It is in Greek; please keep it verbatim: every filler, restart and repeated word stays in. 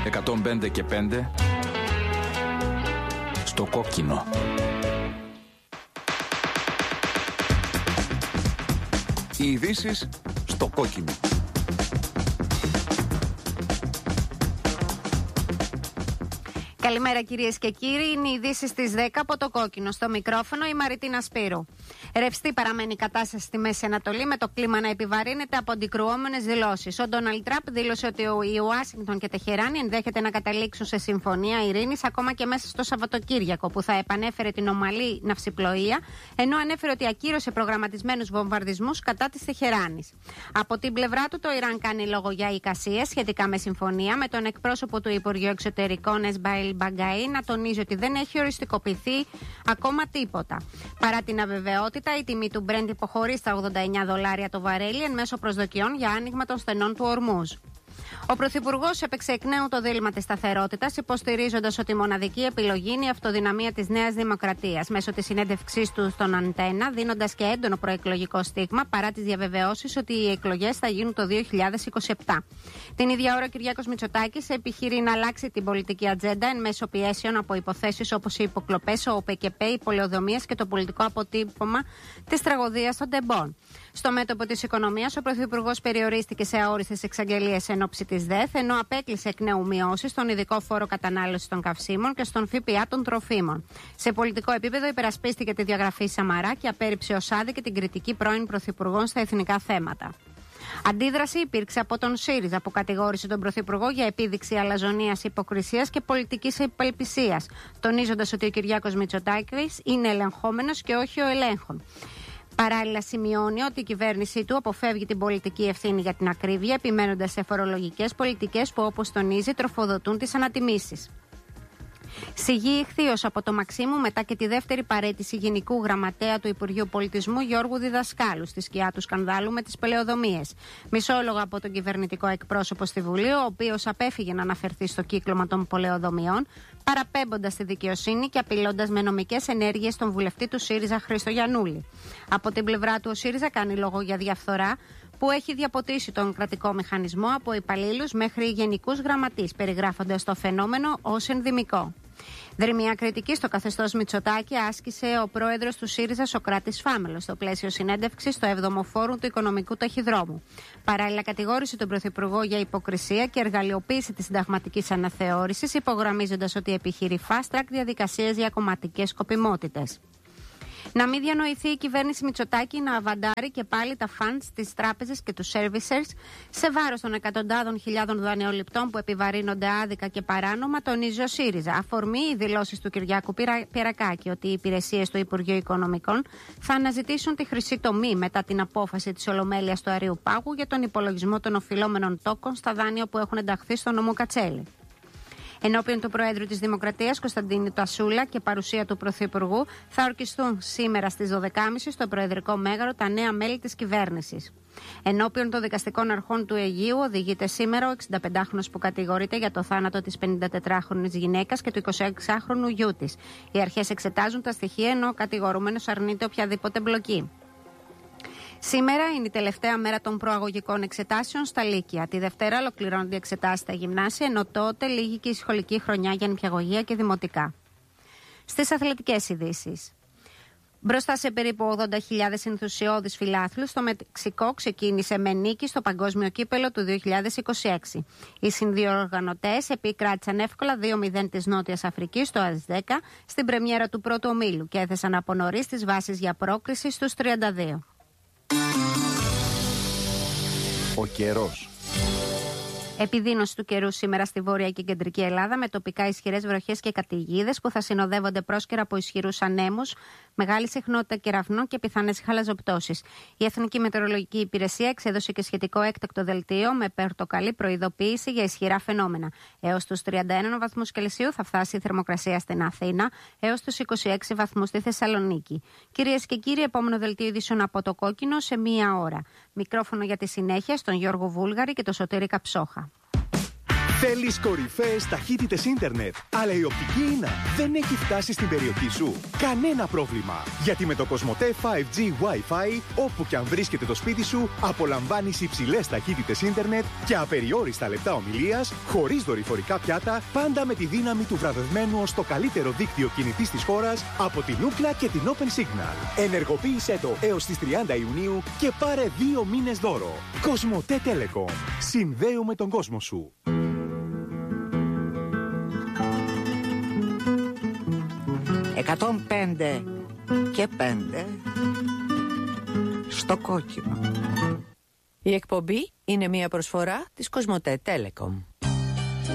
εκατόν πέντε και πέντε στο κόκκινο. Οι ειδήσεις στο κόκκινο. Καλημέρα κυρίες και κύριοι, είναι οι ειδήσεις στις δέκα από το κόκκινο. Στο μικρόφωνο η Μαριτίνα Σπύρου. Ρευστή παραμένει η κατάσταση στη Μέση Ανατολή, με το κλίμα να επιβαρύνεται από αντικρουόμενες δηλώσεις. Ο Ντόναλντ Τραμπ δήλωσε ότι η Ουάσιγκτον και Τεχεράνη ενδέχεται να καταλήξουν σε συμφωνία ειρήνης ακόμα και μέσα στο Σαββατοκύριακο, που θα επανέφερε την ομαλή ναυσιπλοεία, ενώ ανέφερε ότι ακύρωσε προγραμματισμένους βομβαρδισμούς κατά της Τεχεράνης. Από την πλευρά του, το Ιράν κάνει λόγο για εικασίες σχετικά με συμφωνία, με τον εκπρόσωπο του Υπουργείου Εξωτερικών Εσμπαήλ Μπαγκαή να τονίζει ότι δεν έχει οριστικοποιηθεί ακόμα τίποτα. Παρά την αβεβαιότητα, η τιμή του Brent υποχωρεί στα ογδόντα εννιά δολάρια το βαρέλι εν μέσω προσδοκιών για άνοιγμα των στενών του Ορμούζ. Ο Πρωθυπουργός έπαιξε εκ νέου το δίλημμα της σταθερότητας, υποστηρίζοντας ότι η μοναδική επιλογή είναι η αυτοδυναμία της Νέας Δημοκρατίας, μέσω της συνέντευξής του στον Αντένα, δίνοντας και έντονο προεκλογικό στίγμα παρά τις διαβεβαιώσεις ότι οι εκλογές θα γίνουν το δύο χιλιάδες είκοσι επτά. Την ίδια ώρα, ο Κυριάκος Μητσοτάκης επιχειρεί να αλλάξει την πολιτική ατζέντα εν μέσω πιέσεων από υποθέσεις όπως οι υποκλοπές, ο ΟΠΕΚΕΠΕ, οι πολεοδομίες και το πολιτικό αποτύπωμα της τραγωδίας των Τεμπών. Στο μέτωπο της οικονομίας, ο Πρωθυπουργός περιορίστηκε σε αόριστες εξαγγελίες εν ώψη της ΔΕΘ, ενώ απέκλεισε εκ νέου μειώσεις στον ειδικό φόρο κατανάλωσης των καυσίμων και στον ΦΠΑ των τροφίμων. Σε πολιτικό επίπεδο, υπερασπίστηκε τη διαγραφή Σαμαρά και απέρριψε ως άδικη την κριτική πρώην Πρωθυπουργών στα εθνικά θέματα. Αντίδραση υπήρξε από τον ΣΥΡΙΖΑ, που κατηγόρησε τον Πρωθυπουργό για επίδειξη αλαζονίας, υποκρισίας και πολιτικής υπελπισίας, τονίζοντας ότι ο Κυριάκος Μητσοτάκης είναι ελεγχόμενος και όχι ο ελέγχων. Παράλληλα, σημειώνει ότι η κυβέρνησή του αποφεύγει την πολιτική ευθύνη για την ακρίβεια, επιμένοντας σε φορολογικές πολιτικές που, όπως τονίζει, τροφοδοτούν τις ανατιμήσεις. Σιγή ηχθείως από το Μαξίμου μετά και τη δεύτερη παραίτηση Γενικού Γραμματέα του Υπουργείου Πολιτισμού Γιώργου Διδασκάλου στη σκιά του σκανδάλου με τις πελεοδομίες. Μισόλογο από τον κυβερνητικό εκπρόσωπο στη Βουλή, ο οποίος απέφυγε να αναφερθεί στο κύκλωμα των πολεοδομιών, παραπέμποντας τη δικαιοσύνη και απειλώντας με νομικές ενέργειες τον βουλευτή του ΣΥΡΙΖΑ Χρήστο Γιαννούλη. Από την πλευρά του, ο ΣΥΡΙΖΑ κάνει λόγο για διαφθορά που έχει διαποτίσει τον κρατικό μηχανισμό από υπαλλήλους μέχρι γενικούς γραμματείς, περιγράφοντας το φαινόμενο ως ενδυμικό. Δρυμία κριτική στο καθεστώς Μητσοτάκη άσκησε ο πρόεδρος του ΣΥΡΙΖΑ Σωκράτης Φάμελος στο πλαίσιο συνέντευξης στο έβδομο Φόρουμ του Οικονομικού Ταχυδρόμου. Παράλληλα, κατηγόρησε τον Πρωθυπουργό για υποκρισία και εργαλειοποίηση της συνταγματικής αναθεώρησης, υπογραμμίζοντας ότι επιχειρεί fast track διαδικασίες για κομματικές σκοπιμότητες. Να μην διανοηθεί η κυβέρνηση Μητσοτάκη να αβαντάρει και πάλι τα funds, τις τράπεζες και τους servicers σε βάρος των εκατοντάδων χιλιάδων δανειοληπτών που επιβαρύνονται άδικα και παράνομα, τονίζει ο ΣΥΡΙΖΑ. Αφορμή οι δηλώσεις του Κυριάκου Πυρακάκη ότι οι υπηρεσίες του Υπουργείου Οικονομικών θα αναζητήσουν τη χρυσή τομή μετά την απόφαση της Ολομέλειας του Αριού Πάγου για τον υπολογισμό των οφειλόμενων τόκων στα δάνεια που έχουν ενταχθεί στο νόμο Κατσέλη. Ενώπιον του Προέδρου της Δημοκρατίας Κωνσταντίνου Τασούλα και παρουσία του Πρωθυπουργού, θα ορκιστούν σήμερα στις δώδεκα και τριάντα στο Προεδρικό Μέγαρο τα νέα μέλη της κυβέρνησης. Ενώπιον των δικαστικών αρχών του Αιγείου οδηγείται σήμερα ο εξηνταπεντάχρονος που κατηγορείται για το θάνατο της πενηντατετράχρονης γυναίκας και του εικοσιέξαχρονου γιού της. Οι αρχές εξετάζουν τα στοιχεία, ενώ ο κατηγορούμενος αρνείται οποιαδήποτε μπλοκή. Σήμερα είναι η τελευταία μέρα των προαγωγικών εξετάσεων στα Λύκεια. Τη Δευτέρα ολοκληρώνονται οι εξετάσεις στα γυμνάσια, ενώ τότε λήγει και η σχολική χρονιά για νηπιαγωγεία και δημοτικά. Στις αθλητικές ειδήσεις. Μπροστά σε περίπου ογδόντα χιλιάδες ενθουσιώδεις φιλάθλους, το Μεξικό ξεκίνησε με νίκη στο Παγκόσμιο Κύπελλο του δύο χιλιάδες είκοσι έξι. Οι συνδιοργανωτές επικράτησαν εύκολα δύο μηδέν της Νότιας Αφρικής στο ΑΣΔΕΚΑ στην πρεμιέρα του πρώτου ομίλου και έθεσαν από νωρίς τις βάσεις για πρόκριση στους τριάντα δύο. Ο καιρός. Επιδείνωση του καιρού σήμερα στη βόρεια και κεντρική Ελλάδα, με τοπικά ισχυρές βροχές και καταιγίδες που θα συνοδεύονται πρόσκαιρα από ισχυρούς ανέμους, μεγάλη συχνότητα κεραυνών και πιθανές χαλαζοπτώσεις. Η Εθνική Μετεωρολογική Υπηρεσία εξέδωσε και σχετικό έκτακτο δελτίο με πορτοκαλί προειδοποίηση για ισχυρά φαινόμενα. Έως τους τριάντα ένα βαθμούς Κελσίου θα φτάσει η θερμοκρασία στην Αθήνα, έως τους είκοσι έξι βαθμούς στη Θεσσαλονίκη. Κυρίες και κύριοι, επόμενο δελτίο ειδήσεων από το Κόκκινο σε μία ώρα. Μικρόφωνο για τη συνέχεια στον Γιώργο Βούλγαρη και το Σωτήρη Καψόχα. Θέλεις κορυφαίες ταχύτητες ίντερνετ, αλλά η οπτική ίνα δεν έχει φτάσει στην περιοχή σου? Κανένα πρόβλημα, γιατί με το Κοσμοτέ φάιβ τζι Wi-Fi, όπου και αν βρίσκεται το σπίτι σου, απολαμβάνεις υψηλές ταχύτητες ίντερνετ και απεριόριστα λεπτά ομιλίας, χωρίς δορυφορικά πιάτα, πάντα με τη δύναμη του βραβευμένου ως το καλύτερο δίκτυο κινητής της χώρας από την Ookla και την Open Signal. Ενεργοποίησέ το έως τις τριάντα Ιουνίου και πάρε δύο μήνες δώρο. Κοσμοτέ Telecom. Συνδέουμε τον κόσμο σου. εκατόν πέντε και πέντε στο κόκκινο. Η εκπομπή είναι μια προσφορά της Κοσμοτέ Telecom.